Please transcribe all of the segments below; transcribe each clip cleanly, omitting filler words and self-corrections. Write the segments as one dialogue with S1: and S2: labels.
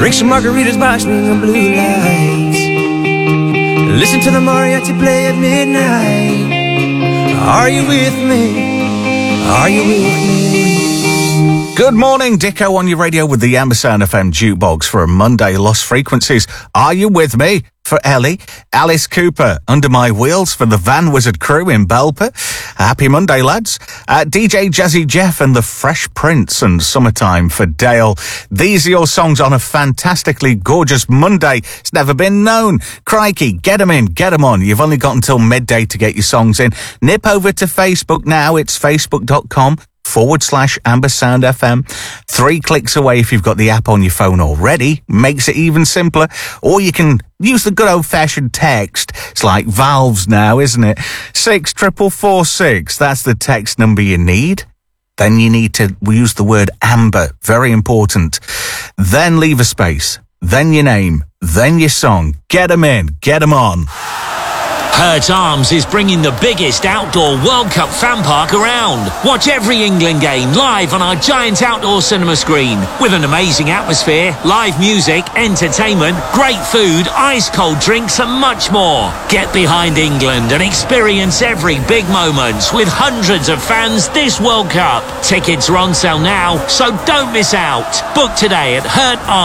S1: Drink some margaritas by swinging blue lights. Listen to the mariachi play at midnight. Are you with me? Are you with me?
S2: Good morning, Dicko on your radio with the Ambersound FM Jukebox for a Monday Lost Frequencies. Are you with me? For Ellie, Alice Cooper, Under My Wheels for the Van Wizard crew in Belper. Happy Monday, lads. DJ Jazzy Jeff and the Fresh Prince and Summertime for Dale. These are your songs on a fantastically gorgeous Monday. It's never been known. Crikey, get them in, get them on. You've only got until midday to get your songs in. Nip over to Facebook now. It's facebook.com/Ambersound FM. 3 clicks away if you've got the app on your phone already. Makes it even simpler. Or you can use the good old-fashioned text. It's like valves now, isn't it? 64446. That's the text number you need. Then you need to use the word Amber. Very important. Then leave a space. Then your name. Then your song. Get them in. Get them on.
S3: Hurt Arms is bringing the biggest outdoor World Cup fan park around. Watch every England game live on our giant outdoor cinema screen with an amazing atmosphere, live music, entertainment, great food, ice-cold drinks and much more. Get behind England and experience every big moment with hundreds of fans this World Cup. Tickets are on sale now, so don't miss out. Book today at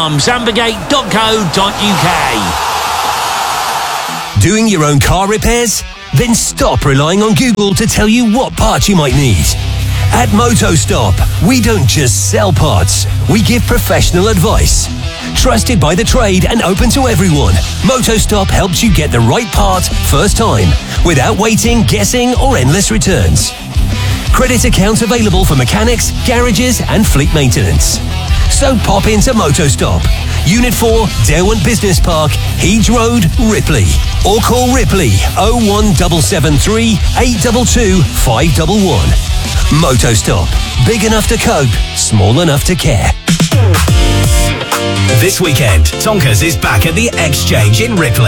S3: hurtarmsambergate.co.uk.
S4: Doing your own car repairs? Then stop relying on Google to tell you what parts you might need. At MotoStop, we don't just sell parts, we give professional advice. Trusted by the trade and open to everyone, MotoStop helps you get the right part first time, without waiting, guessing or endless returns. Credit accounts available for mechanics, garages and fleet maintenance. So pop into MotoStop, Unit 4, Derwent Business Park, Heege Road, Ripley. Or call Ripley 01773 822 511. MotoStop. Big enough to cope, small enough to care.
S5: This weekend, Tonkers is back at the Exchange in Ripley.